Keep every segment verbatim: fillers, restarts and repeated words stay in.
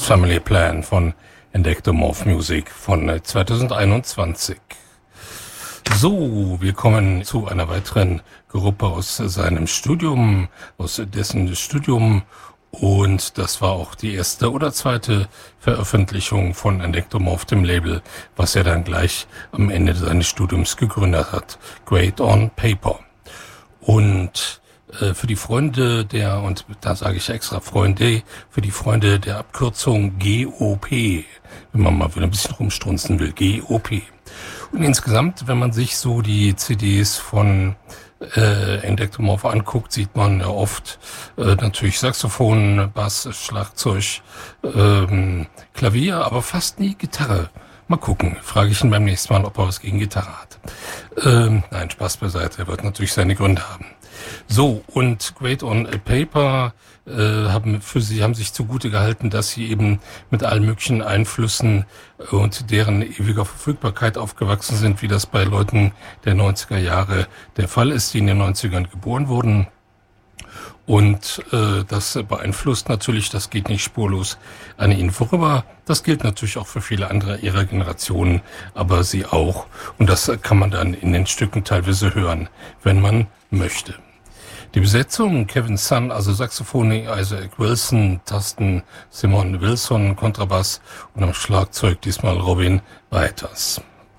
Family Plan von Endectomorph Music von zweitausendeinundzwanzig. So, wir kommen zu einer weiteren Gruppe aus seinem Studium, aus dessen Studium, und das war auch die erste oder zweite Veröffentlichung von Endectomorph, dem Label, was er dann gleich am Ende seines Studiums gegründet hat, Great on Paper. Und äh, für die Freunde der, und da sage ich extra Freunde, für die Freunde der Abkürzung G O P, wenn man mal wieder ein bisschen rumstrunzen will, G O P. Und insgesamt, wenn man sich so die C Ds von äh, Endectomorph anguckt, sieht man ja oft äh, natürlich Saxophon, Bass, Schlagzeug, ähm, Klavier, aber fast nie Gitarre. Mal gucken, frage ich ihn beim nächsten Mal, ob er was gegen Gitarre hat. Ähm, nein, Spaß beiseite, er wird natürlich seine Gründe haben. So, und Great on Paper äh, haben für sie haben sich zugute gehalten, dass sie eben mit allen möglichen Einflüssen und deren ewiger Verfügbarkeit aufgewachsen sind, wie das bei Leuten der neunziger Jahre der Fall ist, die in den neunzigern geboren wurden. Und äh, das beeinflusst natürlich, das geht nicht spurlos an ihnen vorüber. Das gilt natürlich auch für viele andere ihrer Generationen, aber sie auch. Und das kann man dann in den Stücken teilweise hören, wenn man möchte. Die Besetzung: Kevin Sun, also Saxophon Isaac Wilson, Tasten Simon Wilson, Kontrabass und am Schlagzeug diesmal Robin Weiters.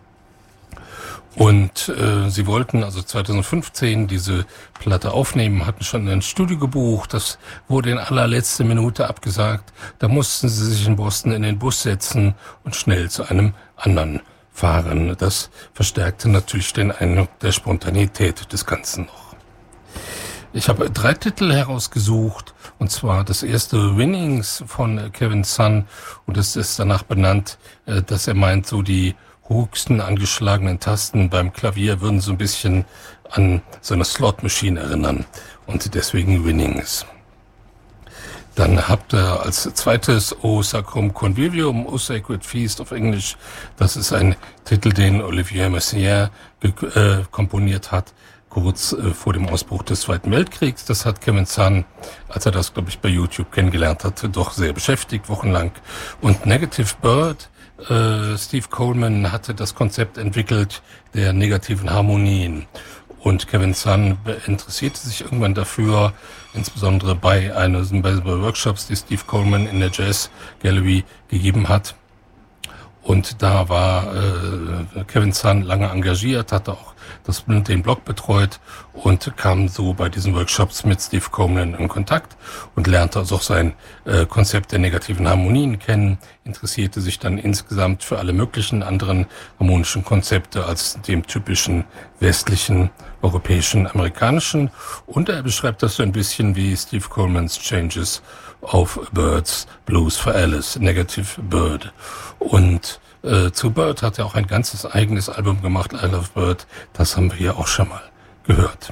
Und äh, sie wollten also zweitausendfünfzehn diese Platte aufnehmen, hatten schon ein Studio gebucht, das wurde in allerletzter Minute abgesagt. Da mussten sie sich in Boston in den Bus setzen und schnell zu einem anderen fahren. Das verstärkte natürlich den Eindruck der Spontanität des Ganzen noch. Ich habe drei Titel herausgesucht, und zwar das erste Winnings von Kevin Sun, und es ist danach benannt, äh, dass er meint, so die höchsten angeschlagenen Tasten beim Klavier würden so ein bisschen an so eine Slot-Maschine erinnern und deswegen Winnings. Dann habt ihr als zweites O Sacrum Convivium, O Sacred Feast auf Englisch. Das ist ein Titel, den Olivier Messiaen äh, komponiert hat, kurz äh, vor dem Ausbruch des Zweiten Weltkriegs. Das hat Kevin Sun, als er das, glaube ich, bei YouTube kennengelernt hat, doch sehr beschäftigt, wochenlang. Und Negative Bird, Äh, Steve Coleman hatte das Konzept entwickelt der negativen Harmonien, und Kevin Sun interessierte sich irgendwann dafür, insbesondere bei einem bei Workshops, die Steve Coleman in der Jazz Gallery gegeben hat. Und da war äh, Kevin Sun lange engagiert, hatte auch das, den Blog betreut und kam so bei diesen Workshops mit Steve Coleman in Kontakt und lernte also auch sein äh, Konzept der negativen Harmonien kennen, interessierte sich dann insgesamt für alle möglichen anderen harmonischen Konzepte als dem typischen westlichen, europäischen, amerikanischen, und er beschreibt das so ein bisschen wie Steve Colemans Changes auf Birds Blues for Alice, Negative Bird. Und äh, zu Bird hat er auch ein ganzes eigenes Album gemacht, I Love Bird. Das haben wir hier auch schon mal gehört.